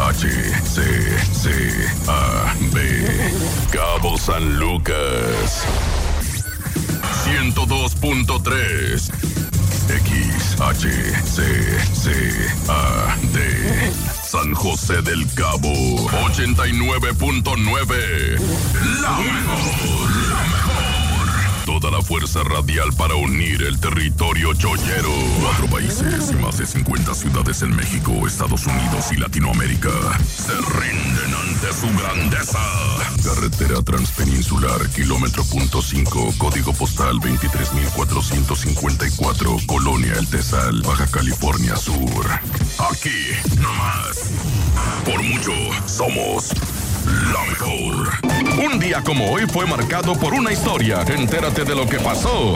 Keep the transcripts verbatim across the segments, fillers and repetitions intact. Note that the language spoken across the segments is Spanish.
H, C, C, A, B. Cabo San Lucas. ciento dos punto tres. X, H, C, C, A, D. San José del Cabo. ochenta y nueve punto nueve. La mejor, la mejor. Toda la fuerza radial para unir el territorio chollero. Cuatro países y más de cincuenta ciudades en México, Estados Unidos y Latinoamérica se rinden ante su grandeza. Carretera Transpeninsular, kilómetro punto cinco, código postal veintitrés mil cuatrocientos cincuenta y cuatro, Colonia El Tesal, Baja California Sur. Aquí, nomás. Por mucho, somos la mejor. Un día como hoy fue marcado por una historia. Entérate de lo que pasó.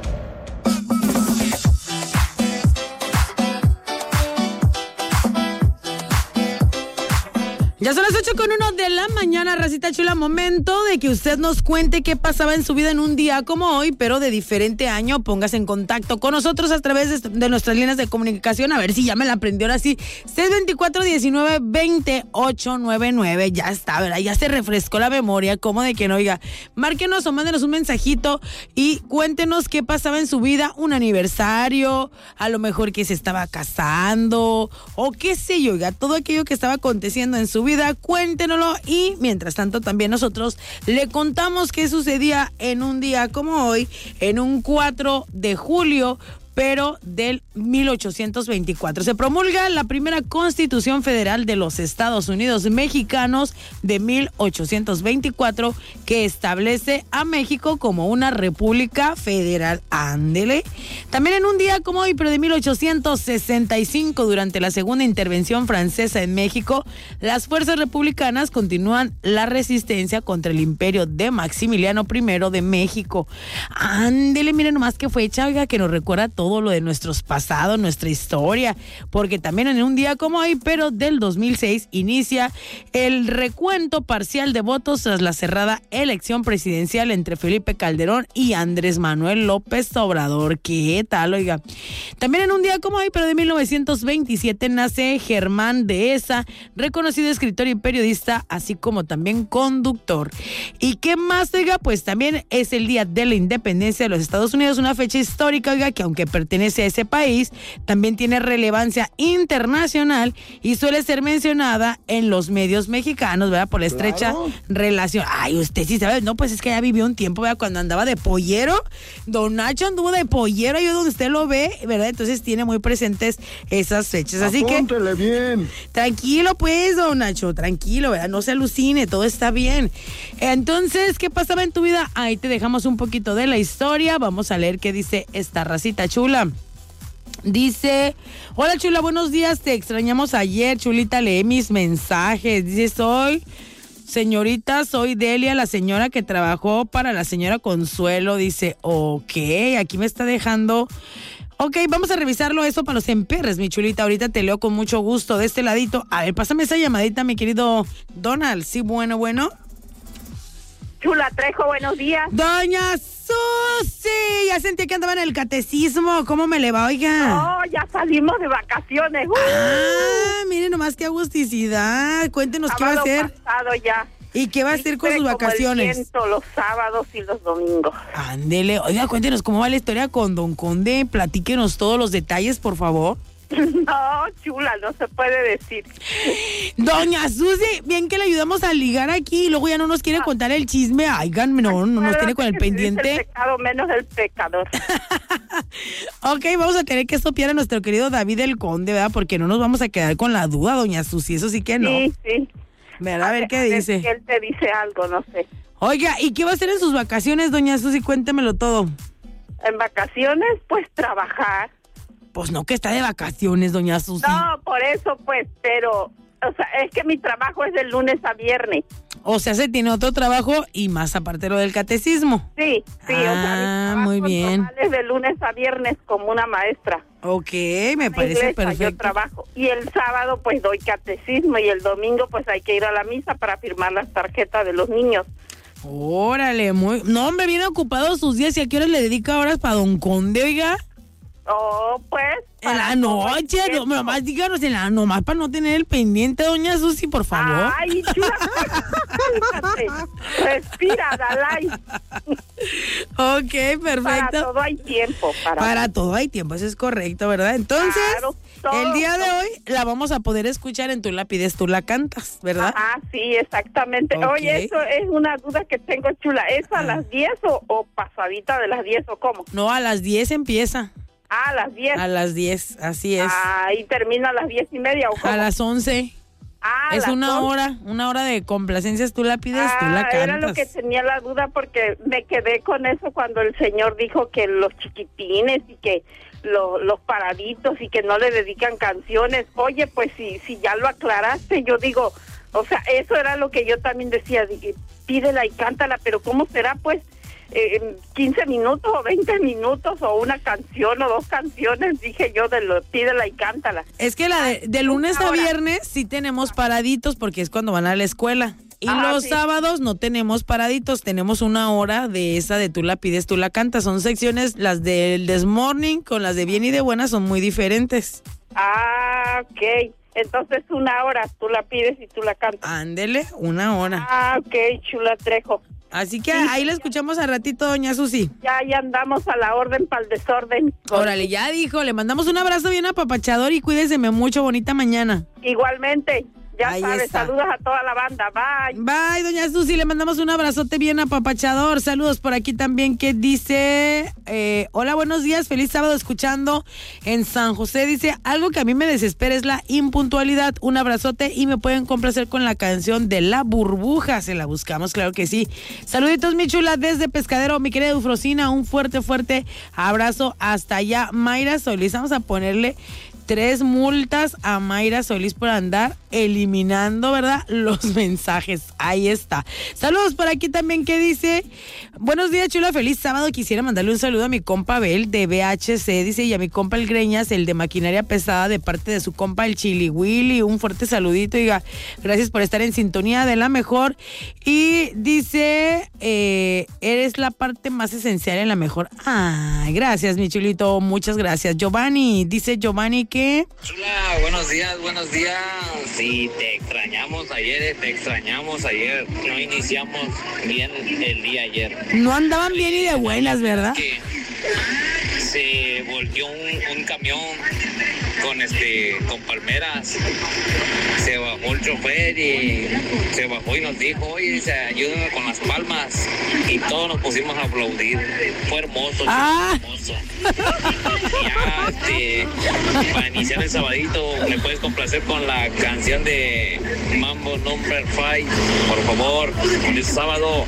Ya son las ocho con uno de la mañana, racita chula. Momento de que usted nos cuente qué pasaba en su vida en un día como hoy, pero de diferente año. Póngase en contacto con nosotros a través de, de nuestras líneas de comunicación. A ver si ya me la aprendió ahora sí. seis dos cuatro, diecinueve, veintiocho noventa y nueve. Ya está, ¿verdad? Ya se refrescó la memoria. ¿Cómo de que no? Oiga, márquenos o mándenos un mensajito y cuéntenos qué pasaba en su vida. Un aniversario, a lo mejor que se estaba casando, o qué sé yo, oiga, todo aquello que estaba aconteciendo en su vida. Cuéntenoslo y mientras tanto también nosotros le contamos qué sucedía en un día como hoy, en un cuatro de julio, pero del mil ochocientos veinticuatro. Se promulga la primera Constitución Federal de los Estados Unidos Mexicanos de mil ochocientos veinticuatro, que establece a México como una república federal. Ándele. También en un día como hoy, pero de mil ochocientos sesenta y cinco, durante la segunda intervención francesa en México, las fuerzas republicanas continúan la resistencia contra el imperio de Maximiliano primero de México. Ándele, miren nomás que fecha, oiga, que nos recuerda todo todo lo de nuestros pasados, nuestra historia, porque también en un día como hoy, pero del dos mil seis, inicia el recuento parcial de votos tras la cerrada elección presidencial entre Felipe Calderón y Andrés Manuel López Obrador. ¿Qué tal, oiga? También en un día como hoy, pero de mil novecientos veintisiete, nace Germán Dehesa, reconocido escritor y periodista, así como también conductor. ¿Y qué más, oiga? Pues también es el día de la independencia de los Estados Unidos, una fecha histórica, oiga, que aunque pertenece a ese país, también tiene relevancia internacional y suele ser mencionada en los medios mexicanos, ¿verdad? Por la estrecha claro. relación. Ay, usted sí sabe, no, pues es que ya vivió un tiempo, ¿verdad? Cuando andaba de pollero, don Nacho anduvo de pollero, ahí donde usted lo ve, ¿verdad? Entonces tiene muy presentes esas fechas, así Apúntele que... bien. Tranquilo, pues, don Nacho, tranquilo, ¿verdad? No se alucine, todo está bien. Entonces, ¿qué pasaba en tu vida? Ahí te dejamos un poquito de la historia, vamos a leer qué dice esta racita chula. Dice, hola chula, buenos días, te extrañamos ayer, chulita, lee mis mensajes. Dice, soy, señorita, soy Delia, la señora que trabajó para la señora Consuelo. Dice, ok, aquí me está dejando... Ok, vamos a revisarlo eso para los emperres, mi chulita. Ahorita te leo con mucho gusto de este ladito. A ver, pásame esa llamadita, mi querido Donald. Sí, bueno, bueno. Chula Trejo, buenos días. Doña Susi, ya sentí que andaba en el catecismo. ¿Cómo me le va, oiga? No, ya salimos de vacaciones. Uh. Ah, miren nomás qué agusticidad. Cuéntenos qué va a hacer. Pasado ya. ¿Y qué va a hacer con sus vacaciones? Como el viento, los sábados y los domingos. Ándele. Oiga, cuéntenos cómo va la historia con Don Conde. Platíquenos todos los detalles, por favor. No, chula, no se puede decir. Doña Susi, bien que le ayudamos a ligar aquí y luego ya no nos quiere contar el chisme. Aigan, no, no nos tiene con el pendiente. El pecado menos el pecador. Ok, vamos a tener que estopiar a nuestro querido David el Conde, ¿verdad? Porque no nos vamos a quedar con la duda, doña Susi, eso sí que no. Sí, sí. ¿Verdad? A ver qué a dice. Ver si él te dice algo, no sé. Oiga, ¿y qué va a hacer en sus vacaciones, doña Susi? Cuéntemelo todo. En vacaciones, pues trabajar. Pues no, que está de vacaciones, doña Susi. No, por eso, pues, pero, o sea, es que mi trabajo es de lunes a viernes. O sea, se tiene otro trabajo y más aparte lo del catecismo. Sí, sí, ah, o sea, mi muy bien. Es de lunes a viernes como una maestra. Ok, me parece inglesa, perfecto. Yo trabajo. Y el sábado, pues, doy catecismo y el domingo, pues, hay que ir a la misa para firmar las tarjetas de los niños. Órale, muy... No, hombre, bien ocupado sus días. ¿Y a qué horas le dedica horas para Don Conde, oiga? Oh, pues. En la noche, no, nomás díganos en la, nomás para no tener el pendiente, doña Susi, por favor. Ay, chula, cálmate. Respira, Dalai. Ok, perfecto. Para todo hay tiempo. Para, para todo hay tiempo, eso es correcto, ¿verdad? Entonces, claro, todo, el día de todo. hoy la vamos a poder escuchar en Tú la pides, tú la cantas, ¿verdad? Ah, sí, exactamente. Okay. Oye, eso es una duda que tengo, chula. ¿Es a ah. las diez o, o pasadita de las diez o cómo? No, a las diez empieza. Ah, a las diez. A las diez, así es. Ah, y termina a las diez y media, ¿o cómo? A las once. Ah, es las una once. hora, una hora de complacencias, tú la pides, ah, tú la cantas. Era lo que tenía la duda porque me quedé con eso cuando el señor dijo que los chiquitines y que lo, los paraditos y que no le dedican canciones. Oye, pues si, si ya lo aclaraste, yo digo, o sea, eso era lo que yo también decía, dije, pídela y cántala, pero ¿cómo será pues? Eh, quince minutos o veinte minutos o una canción o dos canciones, dije yo, de lo pídela y cántala. Es que la de, de lunes a viernes sí tenemos paraditos porque es cuando van a la escuela. Y ah, los sí. sábados no tenemos paraditos, tenemos una hora de esa de Tú la pides, tú la cantas. Son secciones, las del This Morning con las de Bien y de Buena son muy diferentes. Ah, ok. Entonces una hora, tú la pides y tú la cantas. Ándele, una hora. Ah, ok, chula Trejo. Así que sí, ahí la escuchamos al ratito, doña Susi. Ya, ya andamos a la orden para el desorden. Órale, ya dijo, le mandamos un abrazo bien apapachador y cuídeseme mucho, bonita mañana. Igualmente, ya ahí sabes, está. Saludos a toda la banda, bye. Bye, doña Susi, le mandamos un abrazote bien apapachador. Saludos por aquí también que dice, eh, hola, buenos días, feliz sábado escuchando en San José. Dice, algo que a mí me desespera es la impuntualidad. Un abrazote y me pueden complacer con la canción de La Burbuja. Se la buscamos, claro que sí. Saluditos, mi chula, desde Pescadero, mi querida Eufrosina, un fuerte, fuerte abrazo hasta allá. Mayra Solís, vamos a ponerle tres multas a Mayra Solís por andar eliminando, ¿verdad?, los mensajes. Ahí está. Saludos por aquí también que dice, buenos días, chula, feliz sábado. Quisiera mandarle un saludo a mi compa Abel de B H C, dice, y a mi compa El Greñas, el de maquinaria pesada, de parte de su compa el Chili Willy. Un fuerte saludito, diga, gracias por estar en sintonía de la mejor. Y dice, eh, eres la parte más esencial en la mejor. Ay, gracias, mi chulito, muchas gracias. Giovanni, dice Giovanni que Chula, buenos días, buenos días. Sí, te extrañamos ayer, te extrañamos ayer. No iniciamos bien el día ayer. No andaban bien y de buenas, ¿verdad? Que se volteó un, un camión con este con palmeras. Se bajó el chofer y se bajó y nos dijo, oye, se ayúdenme con las palmas. Y todos nos pusimos a aplaudir. Fue hermoso, ah. hermoso. Ya, este, para iniciar el sabadito, me puedes complacer con la canción de Mambo Number Five, por favor, con el sábado.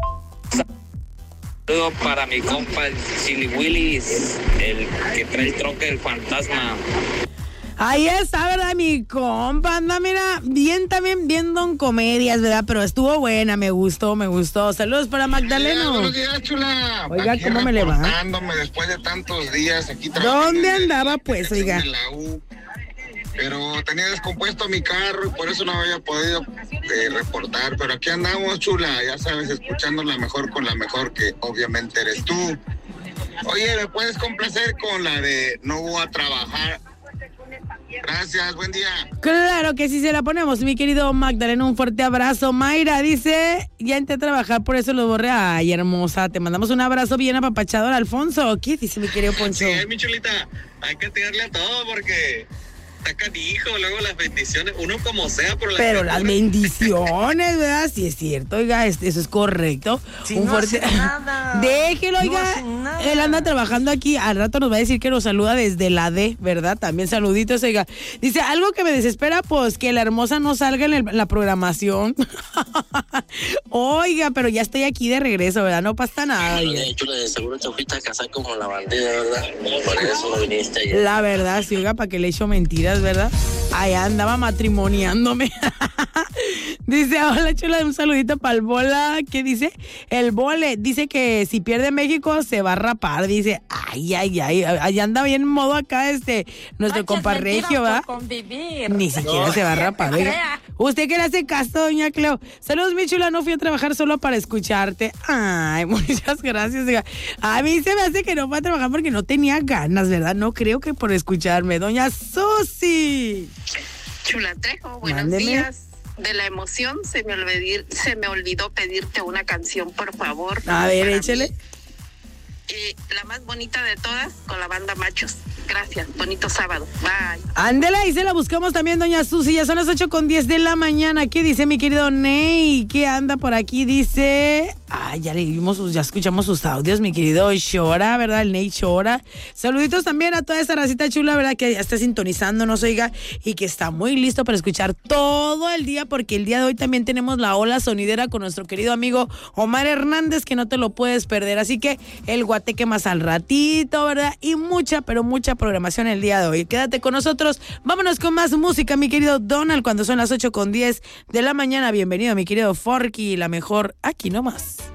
Saludo para mi compa el Chili Willis, el que trae el troque del fantasma. Ahí está, ¿verdad? Mi compa anda, mira, bien también viendo en comedias, ¿verdad? Pero estuvo buena, me gustó, me gustó. Saludos para Magdaleno. Buenos días, chula. Oiga, aquí ¿cómo me le va? Después de tantos días aquí trabajando. ¿Dónde andaba, pues, oiga? La U, pero tenía descompuesto mi carro y por eso no había podido eh, reportar. Pero aquí andamos, chula, ya sabes, escuchando la mejor con la mejor, que obviamente eres tú. Oye, ¿me puedes complacer con la de No voy a trabajar? Gracias, buen día. Claro que sí, se la ponemos, mi querido Magdaleno, un fuerte abrazo. Mayra dice, ya entré a trabajar, por eso lo borré. Ay, hermosa, te mandamos un abrazo bien apapachador, Alfonso. ¿Qué dice mi querido Poncho? Sí, mi chulita, hay que tirarle a todo porque está canijo, luego las bendiciones, uno como sea, pero, pero las bendiciones, ¿verdad? Sí es cierto, oiga, eso es correcto. Si un no fuerte... hace nada. Déjelo, oiga. No Él anda trabajando aquí, al rato nos va a decir que nos saluda desde la D, ¿verdad? También saluditos, oiga. Dice, algo que me desespera, pues, que la hermosa no salga en, el, en la programación. Oiga, pero ya estoy aquí de regreso, ¿verdad? No pasa nada. Bueno, de hecho, de seguro te fuiste a casar como la bandida, ¿verdad? Por eso no viniste ayer. La verdad, sí, oiga, para que le echo mentiras, ¿verdad? Allá andaba matrimoniándome. Dice, hola chula, un saludito para el bola. ¿Qué dice? El Vole dice que si pierde México se va a rapar. Dice, ay, ay, ay, ahí anda bien modo acá este, nuestro compa Regio, ¿va? Ni siquiera no se va a rapar. Oiga. Usted que le hace caso, doña Cleo. Saludos, mi chula, no fui a trabajar solo para escucharte. Ay, muchas gracias. Oiga. A mí se me hace que no fue a trabajar porque no tenía ganas, ¿verdad? No creo que por escucharme. Doña Susi. Chula Trejo, buenos Mándeme. días. De la emoción se me olvidó, se me olvidó pedirte una canción, por favor. A ver, Para échale. mí, eh, la más bonita de todas con la banda Machos. Gracias, bonito sábado. Bye. Ándela, y se la buscamos también, doña Susi. Ya son las ocho con diez de la mañana. ¿Qué dice mi querido Ney? ¿Qué anda por aquí? Dice... Ay, ya leímos, sus- ya escuchamos sus audios, mi querido Chora, ¿verdad? El Ney Chora. Saluditos también a toda esa racita chula, ¿verdad? Que ya está sintonizándonos, oiga, y que está muy listo para escuchar todo el día, porque el día de hoy también tenemos la ola sonidera con nuestro querido amigo Omar Hernández, que no te lo puedes perder. Así que el guateque más al ratito, ¿verdad? Y mucha, pero mucha programación el día de hoy. Quédate con nosotros. Vámonos con más música, mi querido Donald, cuando son las ocho con diez de la mañana. Bienvenido, mi querido Forky, la mejor aquí nomás.